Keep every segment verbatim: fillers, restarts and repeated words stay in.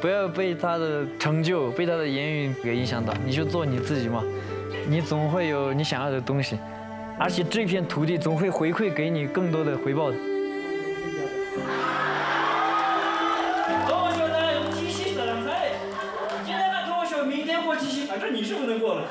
不要被他的成就、被他的言语给影响到，你就做你自己嘛，你总会有你想要的东西，而且这片土地总会回馈给你更多的回报的。 同学呢用体系测量赛，今天的同学明天过体系，反正你是不能过了。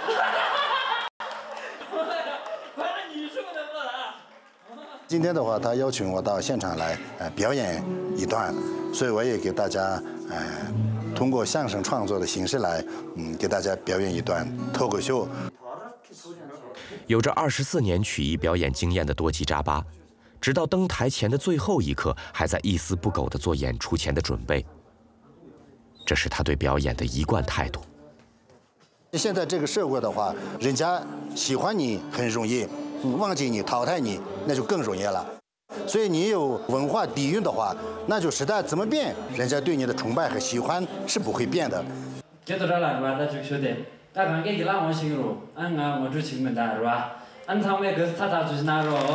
反正你是不能过了啊。 今天的话，他邀请我到现场来，呃，表演一段，所以我也给大家，呃，通过相声创作的形式来，嗯，给大家表演一段脱口秀。 有着二十四年曲艺表演经验的多吉扎巴，直到登台前的最后一刻，还在一丝不苟地做演出前的准备。这是他对表演的一贯态度。 现在这个社会的话，人家喜欢你很容易。忘记你、淘汰你，那就更容易了。所以你有文化底蕴的话，那就时代怎么变，人家对你的崇拜和喜欢是不会变的。 接到这来吧，那就晓得，大家给伊拉往心路，俺俺我这亲们的是吧？俺他们可是他他就是那个哦。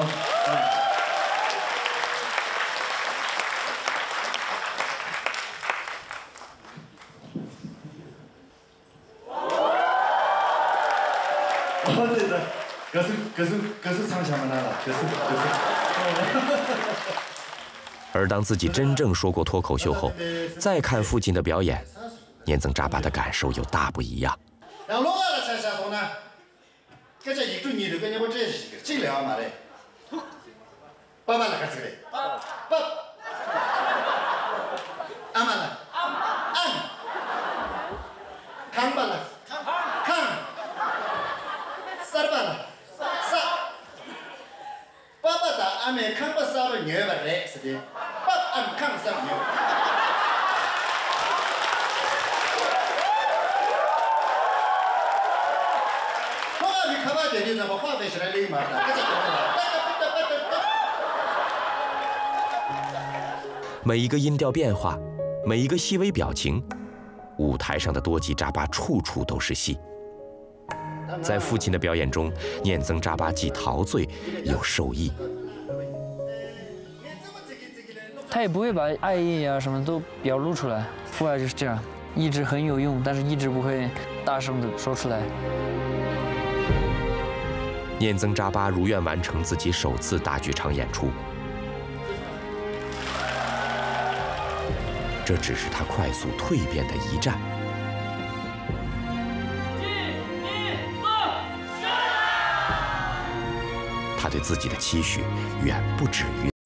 哦，对的。这是这是这是长枪嘛，那个，这是这是。 而当自己真正说过脱口秀后，再看父亲的表演，年增扎巴的感受又大不一样。 然后老二才才说呢，这这一准你的，跟你我这这两嘛嘞，爸爸那个是嘞，爸，阿妈呢，安，康爸呢，康，萨巴呢。爸爸的阿妹看不上了牛吧嘞，是的，爸俺看上牛。我你看吧，这你怎么话费起来累嘛？ 每一个音调变化，每一个细微表情，舞台上的多吉扎巴处处都是戏。在父亲的表演中，念增扎巴既陶醉又受益。 他也不会把爱意啊什么都表露出来，父爱就是这样，意志很有用，但是意志不会大声的说出来。 念增扎巴如愿完成自己首次大剧场演出，这只是他快速蜕变的一站。他对自己的期许远不止于